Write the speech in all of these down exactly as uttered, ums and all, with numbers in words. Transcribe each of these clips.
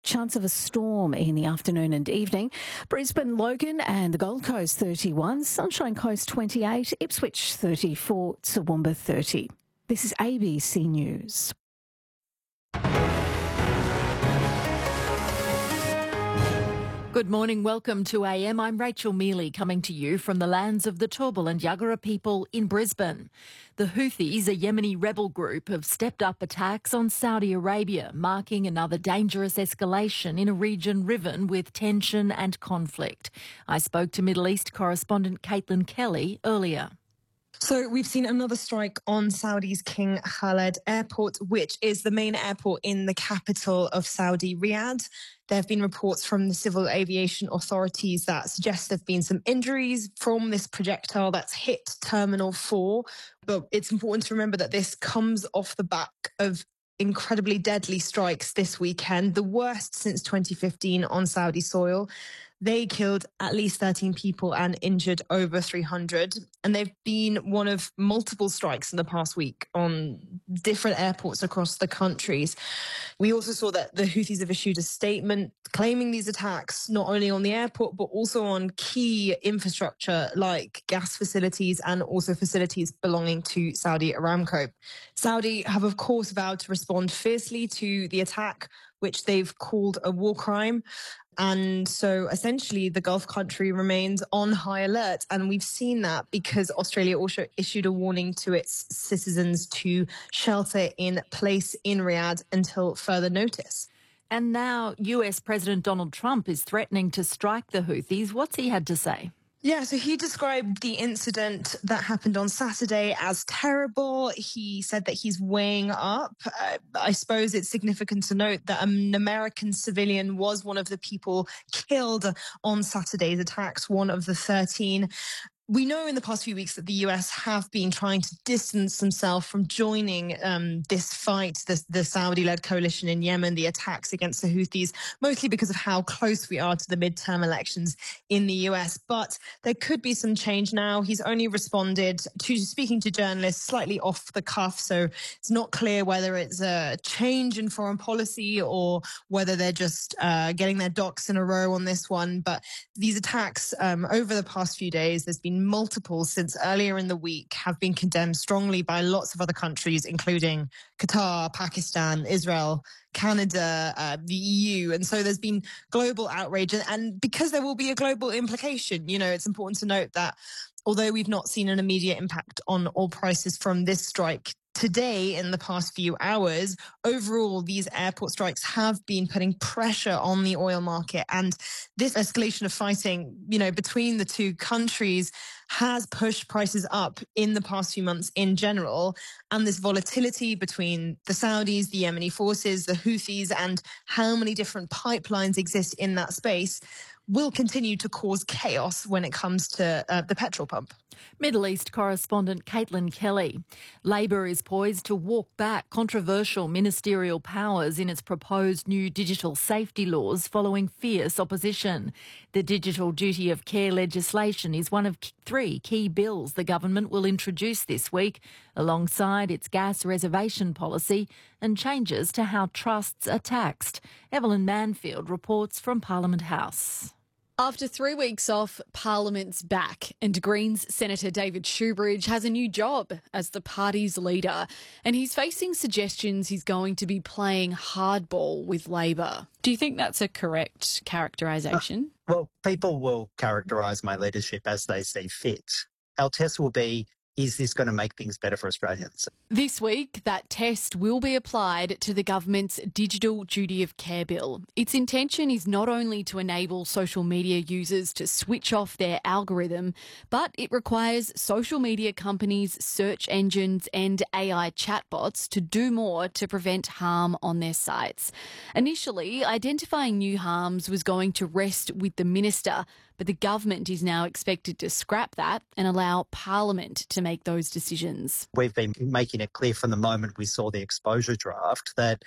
chance of a storm in the afternoon and evening. Brisbane, Logan and the Gold Coast thirty-one, Sunshine Coast twenty-eight, Ipswich thirty-four, Toowoomba thirty. This is A B C News. Good morning, welcome to A M. I'm Rachel Mealy, coming to you from the lands of the Turrbal and Yagara people in Brisbane. The Houthis, a Yemeni rebel group, have stepped up attacks on Saudi Arabia, marking another dangerous escalation in a region riven with tension and conflict. I spoke to Middle East correspondent Caitlin Kelly earlier. So we've seen another strike on Saudi's King Khaled Airport, which is the main airport in the capital of Saudi, Riyadh. There have been reports from the civil aviation authorities that suggest there have been some injuries from this projectile that's hit Terminal four. But it's important to remember that this comes off the back of incredibly deadly strikes this weekend, the worst since twenty fifteen on Saudi soil. They killed at least thirteen people and injured over three hundred. And they've been one of multiple strikes in the past week on different airports across the countries. We also saw that the Houthis have issued a statement claiming these attacks not only on the airport, but also on key infrastructure like gas facilities and also facilities belonging to Saudi Aramco. Saudi have, of course, vowed to respond fiercely to the attack, which they've called a war crime. And so essentially the Gulf country remains on high alert. And we've seen that because Australia also issued a warning to its citizens to shelter in place in Riyadh until further notice. And now U S President Donald Trump is threatening to strike the Houthis. What's he had to say? Yeah, so he described the incident that happened on Saturday as terrible. He said that he's weighing up. Uh, I suppose it's significant to note that an American civilian was one of the people killed on Saturday's attacks, one of the thirteen. We know in the past few weeks that the U S have been trying to distance themselves from joining um, this fight, the, the Saudi-led coalition in Yemen, the attacks against the Houthis, mostly because of how close we are to the midterm elections in the U S. But there could be some change now. He's only responded to speaking to journalists slightly off the cuff, so it's not clear whether it's a change in foreign policy or whether they're just uh, getting their ducks in a row on this one. But these attacks um, over the past few days, there's been multiple since earlier in the week, have been condemned strongly by lots of other countries, including Qatar, Pakistan, Israel, Canada, uh, the E U. And so there's been global outrage. And, and because there will be a global implication, you know, it's important to note that although we've not seen an immediate impact on oil prices from this strike today, in the past few hours, overall, these airport strikes have been putting pressure on the oil market. And this escalation of fighting, you know, between the two countries has pushed prices up in the past few months in general. And this volatility between the Saudis, the Yemeni forces, the Houthis, and how many different pipelines exist in that space will continue to cause chaos when it comes to uh, the petrol pump. Middle East correspondent Caitlin Kelly. Labor is poised to walk back controversial ministerial powers in its proposed new digital safety laws following fierce opposition. The digital duty of care legislation is one of three key bills the government will introduce this week, alongside its gas reservation policy and changes to how trusts are taxed. Evelyn Manfield reports from Parliament House. After three weeks off, Parliament's back, and Greens Senator David Shoebridge has a new job as the party's leader, and he's facing suggestions he's going to be playing hardball with Labor. Do you think that's a correct characterisation? Uh, well, people will characterise my leadership as they see fit. Our test will be, is this going to make things better for Australians? This week, that test will be applied to the government's Digital Duty of Care bill. Its intention is not only to enable social media users to switch off their algorithm, but it requires social media companies, search engines and A I chatbots to do more to prevent harm on their sites. Initially, identifying new harms was going to rest with the minister, but the government is now expected to scrap that and allow Parliament to make those decisions. We've been making it clear from the moment we saw the exposure draft that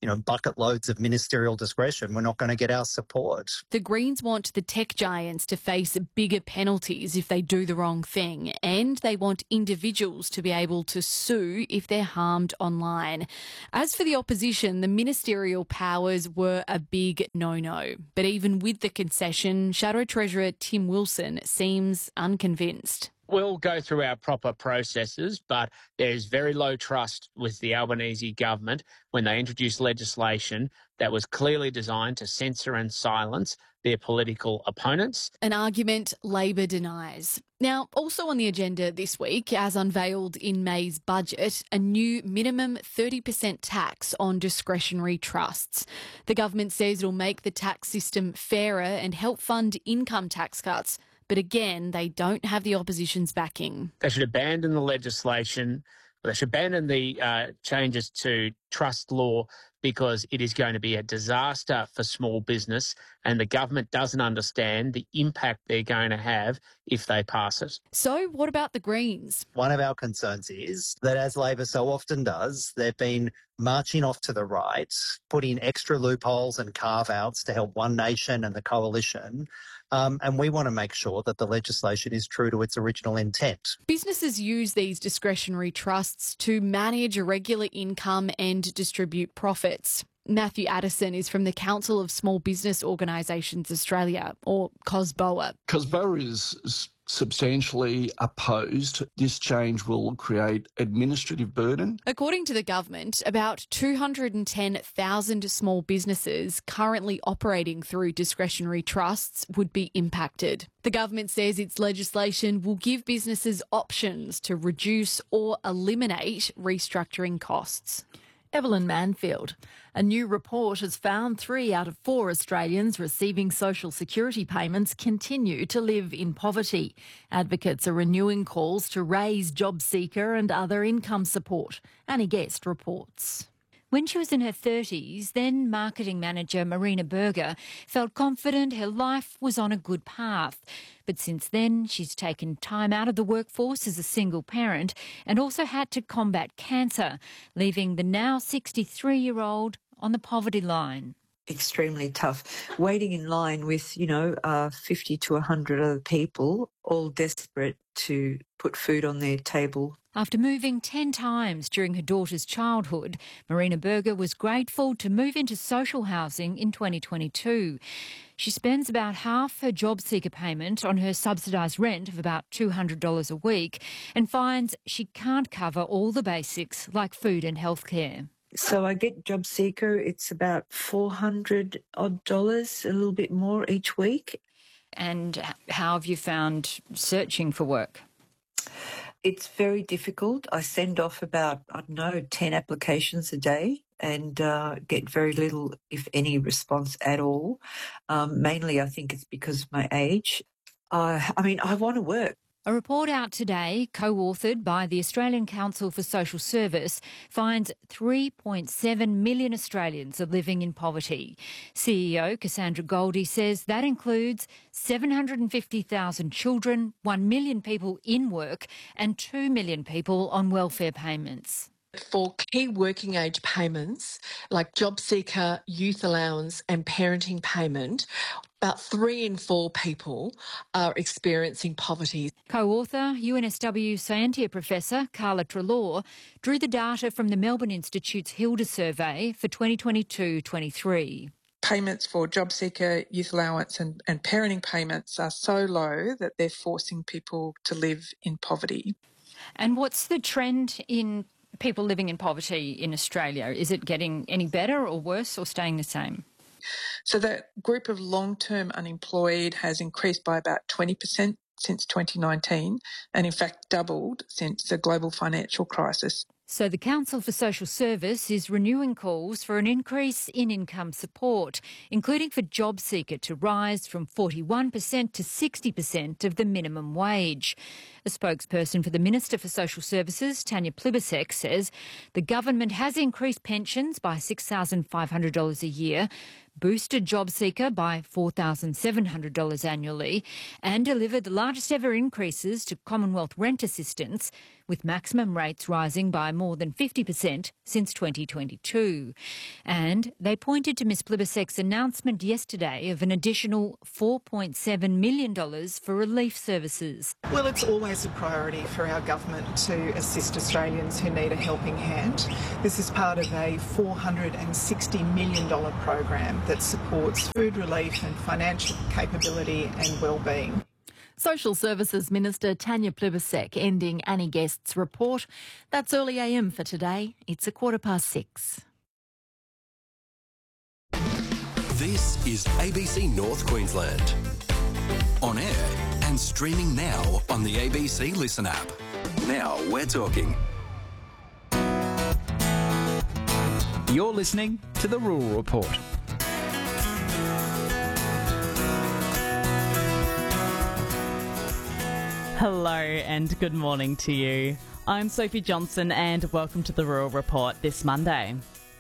you know, bucket loads of ministerial discretion, we're not going to get our support. The Greens want the tech giants to face bigger penalties if they do the wrong thing, and they want individuals to be able to sue if they're harmed online. As for the opposition, the ministerial powers were a big no-no. But even with the concession, Shadow Treasurer Tim Wilson seems unconvinced. We'll go through our proper processes, but there's very low trust with the Albanese government when they introduced legislation that was clearly designed to censor and silence their political opponents. An argument Labor denies. Now, also on the agenda this week, as unveiled in May's budget, a new minimum thirty percent tax on discretionary trusts. The government says it'll make the tax system fairer and help fund income tax cuts. But again, they don't have the opposition's backing. They should abandon the legislation. They should abandon the uh, changes to trust law because it is going to be a disaster for small business, and the government doesn't understand the impact they're going to have if they pass it. So what about the Greens? One of our concerns is that, as Labor so often does, they've been marching off to the right, putting extra loopholes and carve-outs to help One Nation and the coalition. Um, and we want to make sure that the legislation is true to its original intent. Businesses use these discretionary trusts to manage irregular income and distribute profits. Matthew Addison is from the Council of Small Business Organisations Australia, or COSBOA. COSBOA is substantially opposed. This change will create administrative burden. According to the government, about two hundred ten thousand small businesses currently operating through discretionary trusts would be impacted. The government says its legislation will give businesses options to reduce or eliminate restructuring costs. Evelyn Manfield. A new report has found three out of four Australians receiving social security payments continue to live in poverty. Advocates are renewing calls to raise job seeker and other income support. Annie Guest reports. When she was in her thirties, then marketing manager Marina Berger felt confident her life was on a good path. But since then, she's taken time out of the workforce as a single parent and also had to combat cancer, leaving the now sixty-three-year-old on the poverty line. Extremely tough. Waiting in line with, you know, uh, fifty to one hundred other people, all desperate to put food on their table. After moving ten times during her daughter's childhood, Marina Berger was grateful to move into social housing in twenty twenty-two. She spends about half her job seeker payment on her subsidised rent of about two hundred dollars a week and finds she can't cover all the basics like food and healthcare. So I get job seeker, it's about four hundred odd dollars, a little bit more each week. And how have you found searching for work? It's very difficult. I send off about, I don't know, ten applications a day and uh, get very little, if any, response at all. Um, mainly, I think it's because of my age. Uh, I mean, I want to work. A report out today, co-authored by the Australian Council for Social Service, finds three point seven million Australians are living in poverty. C E O Cassandra Goldie says that includes seven hundred fifty thousand children, one million people in work and two million people on welfare payments. For key working age payments like job seeker, youth allowance and parenting payment, about three in four people are experiencing poverty. Co-author, U N S W Scientia professor Carla Treloar drew the data from the Melbourne Institute's Hilda survey for twenty twenty-two twenty-three. Payments for job seeker, youth allowance and, and parenting payments are so low that they're forcing people to live in poverty. And what's the trend in people living in poverty in Australia? Is it getting any better or worse or staying the same? So that group of long-term unemployed has increased by about twenty percent since twenty nineteen and in fact doubled since the global financial crisis. So the Council for Social Service is renewing calls for an increase in income support, including for job seeker to rise from forty-one percent to sixty percent of the minimum wage. A spokesperson for the Minister for Social Services, Tanya Plibersek, says the government has increased pensions by six thousand five hundred dollars a year, boosted JobSeeker by four thousand seven hundred dollars annually, and delivered the largest ever increases to Commonwealth rent assistance, with maximum rates rising by more than fifty percent since twenty twenty-two. And they pointed to Ms Plibersek's announcement yesterday of an additional four point seven million dollars for relief services. Well, it's always a priority for our government to assist Australians who need a helping hand. This is part of a four hundred sixty million dollars program that supports food relief and financial capability and wellbeing. Social Services Minister Tanya Plibersek ending Annie Guest's report. That's Early A M for today. It's a quarter past six. This is A B C North Queensland. On air and streaming now on the A B C Listen app. Now we're talking. You're listening to The Rural Report. Hello and good morning to you. I'm Sophie Johnson and welcome to The Rural Report this Monday.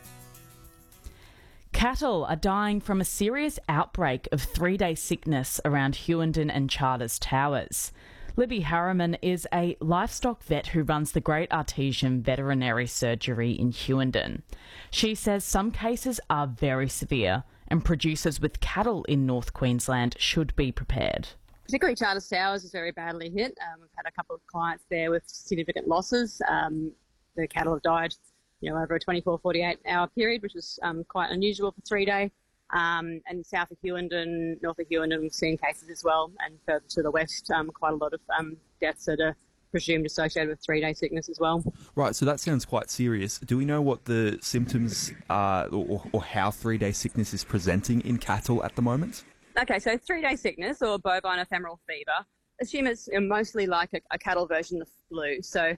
Cattle are dying from a serious outbreak of three-day sickness around Hughenden and Charters Towers. Libby Harriman is a livestock vet who runs the Great Artesian Veterinary Surgery in Hughenden. She says some cases are very severe and producers with cattle in North Queensland should be prepared. Particularly Charters Towers is very badly hit. Um, we've had a couple of clients there with significant losses. Um, the cattle have died, you know, over a twenty-four, forty-eight hour period, which is um, quite unusual for three day. Um, and south of Hughenden, north of Hughenden, we've seen cases as well, and further to the west, um, quite a lot of um, deaths that are presumed associated with three-day sickness as well. Right, so that sounds quite serious. Do we know what the symptoms are or, or how three-day sickness is presenting in cattle at the moment? Okay, so three-day sickness or bovine ephemeral fever, assume it's mostly like a, a cattle version of flu. So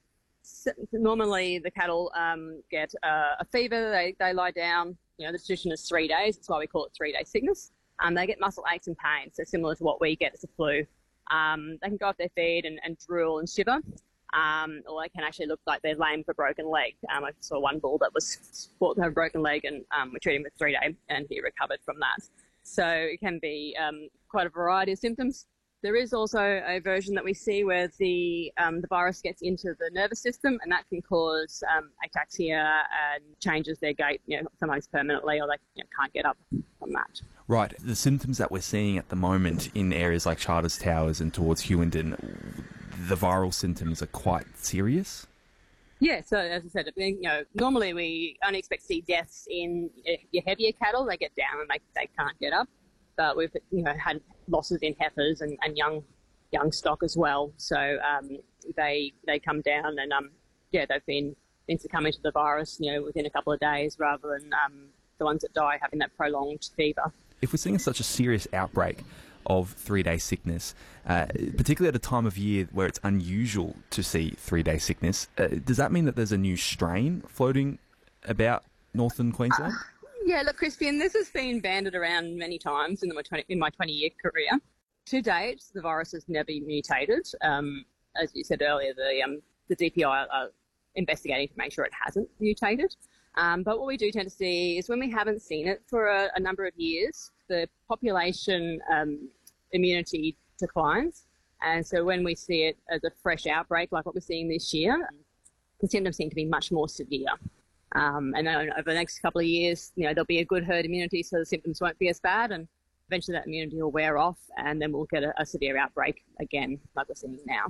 normally the cattle um, get uh, a fever, they, they lie down. You know, the tradition is three days. That's why we call it three-day sickness. Um, they get muscle aches and pains, so similar to what we get as a flu. Um, they can go off their feet and, and drool and shiver, um, or they can actually look like they're lame with a broken leg. Um, I saw one bull that was thought to have a broken leg, and um, we treated him with three-day, and he recovered from that. So it can be um, quite a variety of symptoms. There is also a version that we see where the um, the virus gets into the nervous system, and that can cause um, ataxia and changes their gait, you know, sometimes permanently, or they you know, can't get up from that. Right. The symptoms that we're seeing at the moment in areas like Charters Towers and towards Hughenden, the viral symptoms are quite serious? Yeah, so as I said, you know, normally we only expect to see deaths in your heavier cattle. They get down and they, they can't get up. But we've you know had losses in heifers and, and young young stock as well. So um, they they come down and um yeah they've been, been succumbing to the virus you know within a couple of days rather than um, the ones that die having that prolonged fever. If we're seeing such a serious outbreak of three-day sickness, uh, particularly at a time of year where it's unusual to see three-day sickness, uh, does that mean that there's a new strain floating about northern Queensland? Uh, yeah, look, Crispian, this has been banded around many times in my twenty, in my twenty-year career. To date, the virus has never mutated. Um, as you said earlier, the um, the D P I are investigating to make sure it hasn't mutated. Um, but what we do tend to see is when we haven't seen it for a, a number of years, the population um, immunity declines. And so when we see it as a fresh outbreak, like what we're seeing this year, the symptoms seem to be much more severe. Um, and then over the next couple of years, you know, there'll be a good herd immunity, so the symptoms won't be as bad. And eventually that immunity will wear off, and then we'll get a, a severe outbreak again, like we're seeing now.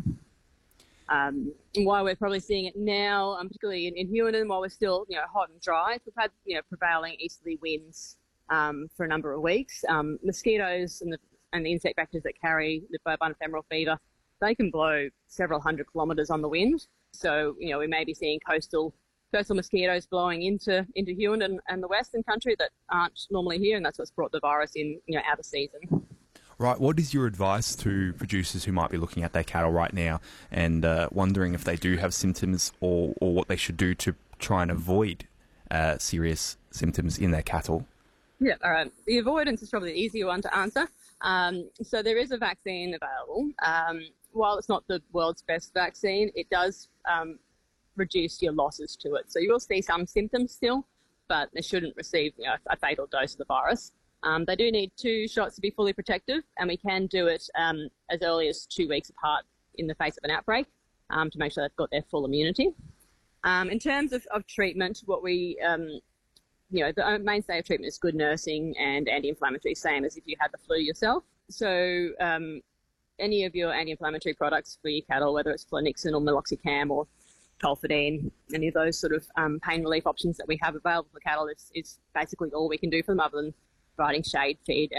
Um, and why we're probably seeing it now, um, particularly in, in Hughenden, while we're still, you know, hot and dry, we've had, you know, prevailing easterly winds um, for a number of weeks. Um, mosquitoes and the, and the insect vectors that carry the bovine ephemeral fever, they can blow several hundred kilometres on the wind. So, you know, we may be seeing coastal coastal mosquitoes blowing into into Hughenden and, and the Western country that aren't normally here, and that's what's brought the virus in, you know, out of season. Right. What is your advice to producers who might be looking at their cattle right now and uh, wondering if they do have symptoms or, or what they should do to try and avoid uh, serious symptoms in their cattle? Yeah, all right. The avoidance is probably the easier one to answer. Um, so there is a vaccine available. Um, while it's not the world's best vaccine, it does um, reduce your losses to it. So you will see some symptoms still, but they shouldn't receive, you know, a fatal dose of the virus. Um, they do need two shots to be fully protective, and we can do it um, as early as two weeks apart in the face of an outbreak um, to make sure they've got their full immunity. Um, in terms of, of treatment, what we, um, you know, the mainstay of treatment is good nursing and anti-inflammatory, same as if you had the flu yourself. So um, any of your anti-inflammatory products for your cattle, whether it's Flonixin or Meloxicam or Tolfidine, any of those sort of um, pain relief options that we have available for cattle is, is basically all we can do for them other than providing shade, feed